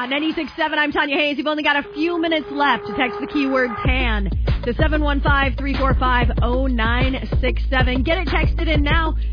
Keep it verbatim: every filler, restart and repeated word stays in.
On ninety-six point seven, I'm Tanya Hayes. You've only got a few minutes left to text the keyword tan to seven one five, three four five, zero nine six seven. Get it texted in now.